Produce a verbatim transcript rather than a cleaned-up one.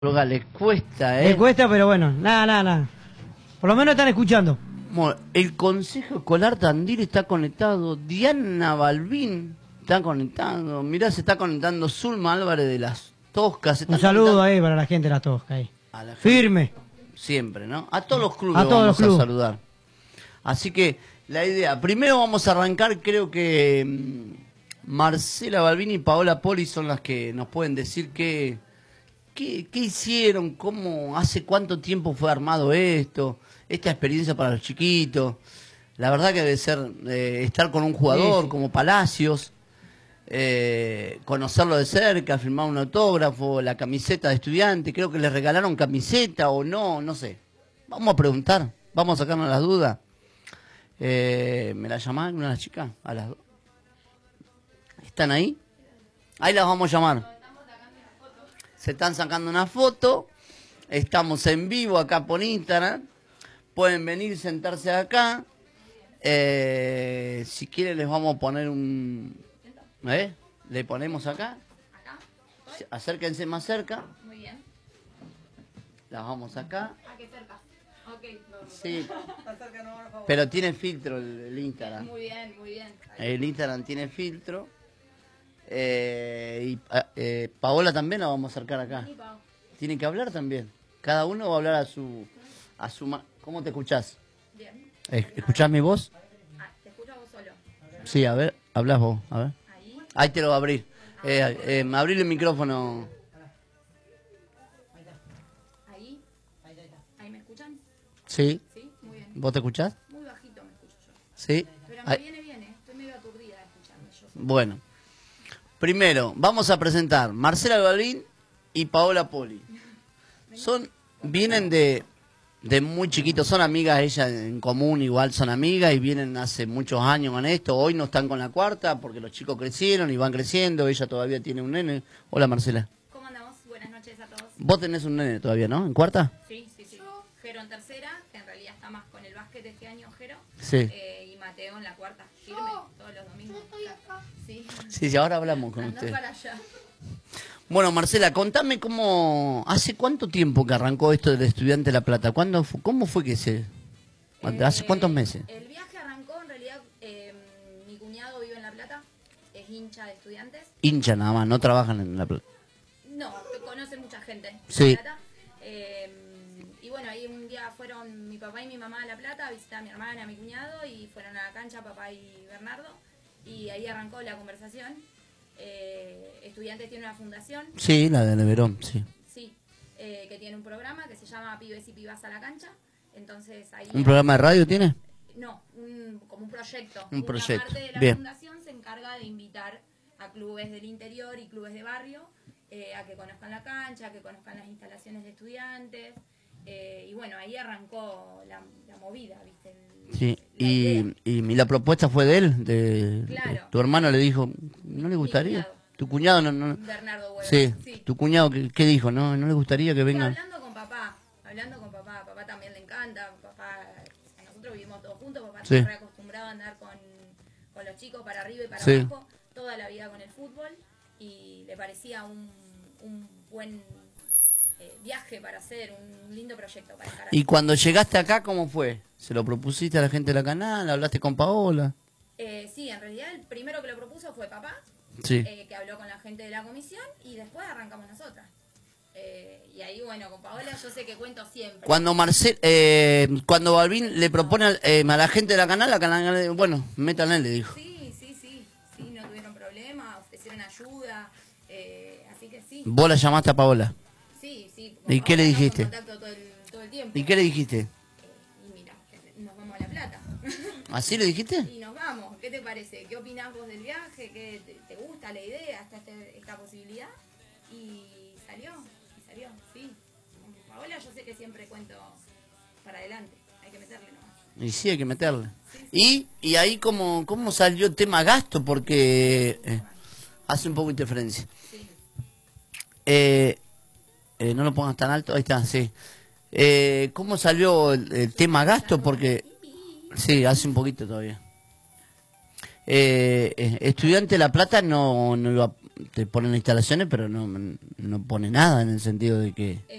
droga les cuesta, ¿eh? Les cuesta, pero bueno, nada, nada, nada. Por lo menos están escuchando. Bueno, el Consejo Escolar Tandil está conectado, Diana Balbín está conectado, mirá, se está conectando Zulma Álvarez de las Toscas. Un saludo ahí para la gente de las Toscas. Ahí. Firme. Siempre, ¿no? A todos los clubes a todos vamos los clubes. a saludar. Así que la idea, primero vamos a arrancar, creo que mmm, Marcela Balbín y Paola Poli son las que nos pueden decir qué, qué, qué hicieron, cómo, hace cuánto tiempo fue armado esto, esta experiencia para los chiquitos. La verdad que debe ser eh, estar con un jugador sí, sí. como Palacios, eh, conocerlo de cerca, firmar un autógrafo, la camiseta de estudiante, creo que les regalaron camiseta o no, no sé. Vamos a preguntar, vamos a sacarnos las dudas. Eh, ¿Me la llamaron una chica? A las dos. ¿Están ahí? Ahí las vamos a llamar. Se están sacando una foto. Estamos en vivo acá por Instagram. Pueden venir, sentarse acá. Eh, si quieren les vamos a poner un... ¿Eh? ¿Le ponemos acá? ¿Acá? Acérquense más cerca. Muy bien. Las vamos acá. ¿A qué cerca? Ok. Sí. Pero tiene filtro el, el Instagram. Muy bien, muy bien. El Instagram tiene filtro. Eh, y eh, Paola también la vamos a acercar acá. Tiene que hablar también. Cada uno va a hablar a su... a su ma ¿Cómo te escuchás? Bien. ¿Escuchás mi voz? Ah, ¿te escuchas vos solo? Sí, a ver, hablas vos, a ver. Ahí. Ahí te lo va a abrir. Eh, eh, abrir el micrófono. Ahí. ¿Ahí me escuchan? Sí. Sí, muy bien. ¿Vos te escuchás? Muy bajito me escucho yo. Sí. Pero me Ahí. viene bien, ¿eh? Estoy medio aturdida escuchando yo. Bueno. Primero, vamos a presentar Marcela Balbín y Paola Poli. Son, vienen de, de muy chiquitos, son amigas, ellas en común igual son amigas y vienen hace muchos años con esto. Hoy no están con la cuarta porque los chicos crecieron y van creciendo, ella todavía tiene un nene. Hola Marcela. ¿Cómo andamos? Buenas noches a todos. Vos tenés un nene todavía, ¿no? ¿En cuarta? Sí, sí, sí. Jero en tercera, que en realidad está más con el básquet este año, Jero. Sí. Eh, y Mateo en la cuarta, firme, todos los domingos. Sí. Sí, sí, ahora hablamos con Andá usted. para allá. Bueno, Marcela, contame cómo, ¿hace cuánto tiempo que arrancó esto del Estudiante de La Plata? ¿Cuándo, fu- ¿Cómo fue que se...? ¿Hace Eh, cuántos meses? El viaje arrancó, en realidad, eh, mi cuñado vive en La Plata, es hincha de Estudiantes. Hincha nada más, no trabajan en La Plata. No, conoce mucha gente en Sí. La Plata. Eh, y bueno, ahí un día fueron mi papá y mi mamá a La Plata a visitar a mi hermana, a mi cuñado, y fueron a la cancha papá y Bernardo. Y ahí arrancó la conversación. Eh, Estudiantes tiene una fundación, Sí, la de Neverón, sí. sí, eh, que tiene un programa que se llama Pibes y Pibas a la Cancha. Entonces ahí... ¿Un programa de radio tiene? No, un, como un proyecto. Un proyecto, Una parte de la bien. fundación se encarga de invitar a clubes del interior y clubes de barrio eh, a que conozcan la cancha, a que conozcan las instalaciones de Estudiantes. Eh, y bueno, ahí arrancó la, la movida, ¿viste? El- Sí. la Y, idea. y, y la propuesta fue de él, de, Claro. tu hermano le dijo, ¿no le gustaría? cuñado. Tu cuñado no... no Bernardo Huevo. sí. sí. Tu cuñado, ¿qué, qué dijo? ¿No no le gustaría que Y vengan? hablando con papá, hablando con papá, papá también le encanta, papá, nosotros vivimos todos juntos, papá Sí. está re acostumbrado a andar con, con los chicos para arriba y para Sí. abajo, toda la vida con el fútbol, y le parecía un, un buen eh, viaje para hacer, un lindo proyecto para estar Y cuando llegaste acá, ¿cómo fue? ¿Se lo propusiste a la gente de la canal? ¿Hablaste con Paola? Eh, sí, en realidad el primero que lo propuso fue papá, Sí. eh, que habló con la gente de la comisión, y después arrancamos nosotras. Eh, y ahí, bueno, con Paola yo sé que cuento siempre. Cuando Marcel, eh, cuando Balbín le propone al- eh, a la gente de la canal, la canal, bueno, métanle, le dijo. Sí, sí, sí, sí, no tuvieron problema, ofrecieron ayuda, eh, así que sí, Vos la llamaste a Paola. sí, sí. ¿Y con qué le Paola estamos dijiste? en contacto todo el, todo el tiempo. ¿Y qué le dijiste? Eh, y mira, nos vamos a La Plata. ¿Así le dijiste? Y nos vamos, ¿qué te parece? ¿Qué opinás vos del viaje? ¿Qué te, te gusta la idea, esta, este- esta posibilidad? Y salió, y salió, sí. Con Paola yo sé que siempre cuento para adelante, hay que meterle nomás. Y sí, hay que meterle. Y, y ahí cómo, cómo salió el tema gasto, porque eh, hace un poco de interferencia. Sí. Eh, eh, no lo pongas tan alto, ahí está, sí. Eh, ¿Cómo salió el, el tema gasto? Porque, sí, hace un poquito todavía. Eh, eh, Estudiante de La Plata no, no, iba, te ponen instalaciones, pero no, no pone nada en el sentido de que...